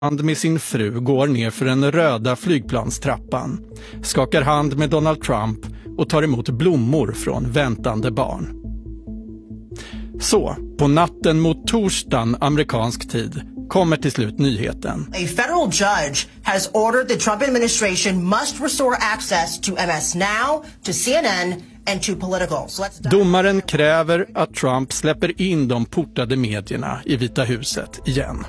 hand med sin fru går ner för den röda flygplanstrappan, skakar hand med Donald Trump och tar emot blommor från väntande barn. Så, på natten mot torsdagen amerikansk tid kommer till slut nyheten. A federal judge has ordered the Trump administration must restore access to MS Now, to CNN and to Politico. Domaren kräver att Trump släpper in de portade medierna i Vita huset igen.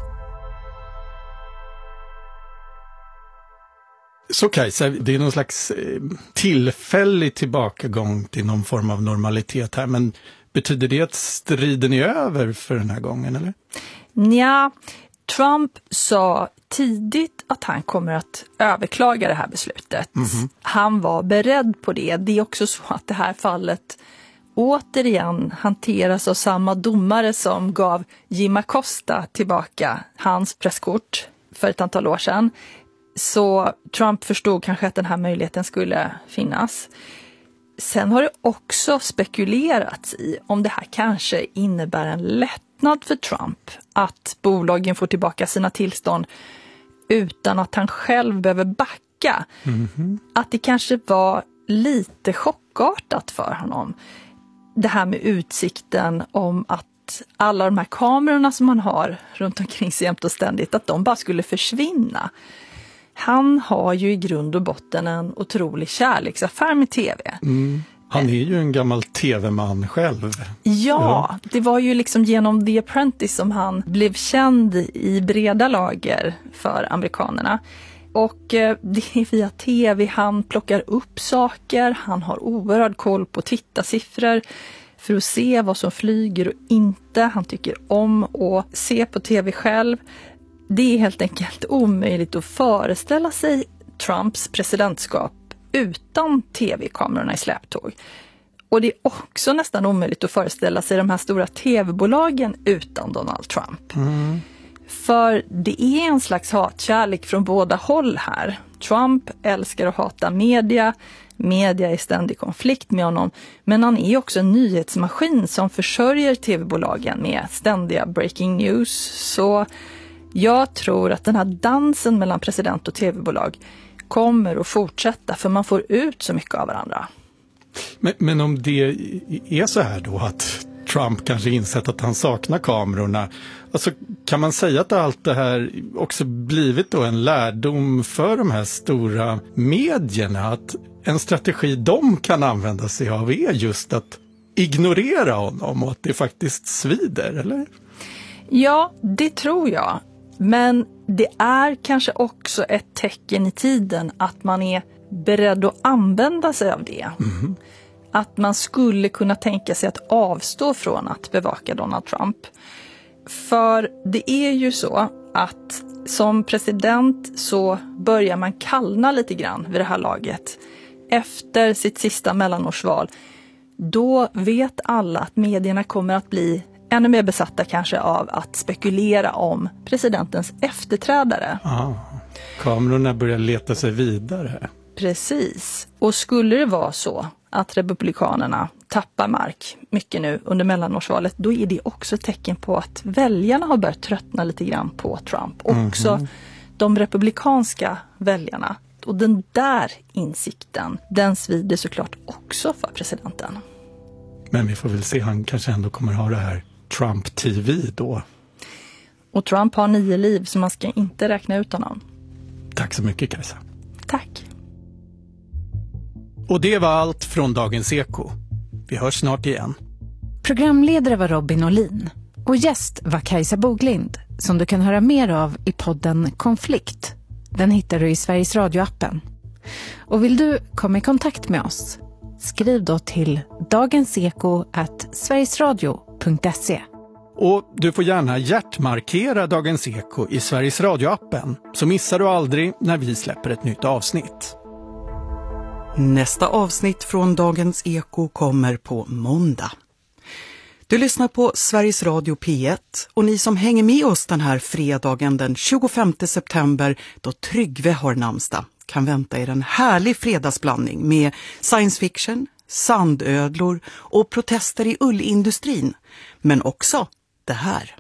Så Kajsa, det är någon slags tillfällig tillbakagång till någon form av normalitet här, men betyder det att striden är över för den här gången, eller? Nja, Trump sa tidigt att han kommer att överklaga det här beslutet. Han var beredd på det. Det är också så att det här fallet återigen hanteras av samma domare som gav Jim Acosta tillbaka hans presskort för ett antal år sedan. Så Trump förstod kanske att den här möjligheten skulle finnas. Sen har det också spekulerats i om det här kanske innebär en lättnad för Trump. Att bolagen får tillbaka sina tillstånd utan att han själv behöver backa. Att det kanske var lite chockartat för honom. Det här med utsikten om att alla de här kamerorna som man har runt omkring sig jämt och ständigt, att de bara skulle försvinna. Han har ju i grund och botten en otrolig kärleksaffär med tv. Han är ju en gammal tv-man själv. Ja, det var ju liksom genom The Apprentice som han blev känd i breda lager för amerikanerna. Och det är via tv han plockar upp saker. Han har oerhörd koll på tittarsiffror för att se vad som flyger och inte. Han tycker om att se på tv själv. Det är helt enkelt omöjligt att föreställa sig Trumps presidentskap utan tv-kamerorna i släptåg. Och det är också nästan omöjligt att föreställa sig de här stora tv-bolagen utan Donald Trump. För det är en slags hatkärlek från båda håll här. Trump älskar att hata media. Media är i ständig konflikt med honom. Men han är också en nyhetsmaskin som försörjer tv-bolagen med ständiga breaking news. Så jag tror att den här dansen mellan president och tv-bolag kommer att fortsätta för man får ut så mycket av varandra. Men om det är så här då att Trump kanske insett att han saknar kamerorna, alltså kan man säga att allt det här också blivit då en lärdom för de här stora medierna, att en strategi de kan använda sig av är just att ignorera honom och att det faktiskt svider, eller? Ja, det tror jag. Men det är kanske också ett tecken i tiden att man är beredd att använda sig av det. Att man skulle kunna tänka sig att avstå från att bevaka Donald Trump. För det är ju så att som president så börjar man kallna lite grann vid det här laget. Efter sitt sista mellanårsval, då vet alla att medierna kommer att bli ännu mer besatta kanske av att spekulera om presidentens efterträdare. Kamerorna börjar leta sig vidare. Precis. Och skulle det vara så att republikanerna tappar mark mycket nu under mellanårsvalet, då är det också ett tecken på att väljarna har börjat tröttna lite grann på Trump. Också de republikanska väljarna. Och den där insikten, den svider såklart också för presidenten. Men vi får väl se, han kanske ändå kommer ha det här Trump TV då. Och Trump har 9 liv så man ska inte räkna ut honom. Tack så mycket, Kajsa. Tack. Och det var allt från Dagens Eko. Vi hörs snart igen. Programledare var Robin Olin och gäst var Kajsa Boglind, som du kan höra mer av i podden Konflikt. Den hittar du i Sveriges Radio-appen. Och vill du komma i kontakt med oss? Skriv då till dagenseko@sverigesradio.se. Och du får gärna hjärtmarkera Dagens Eko i Sveriges Radio-appen, så missar du aldrig när vi släpper ett nytt avsnitt. Nästa avsnitt från Dagens Eko kommer på måndag. Du lyssnar på Sveriges Radio P1 och ni som hänger med oss den här fredagen den 25 september då Tryggve har namnsdag kan vänta er en härlig fredagsblandning med science fiction, sandödlor och protester i ullindustrin. Men också det här.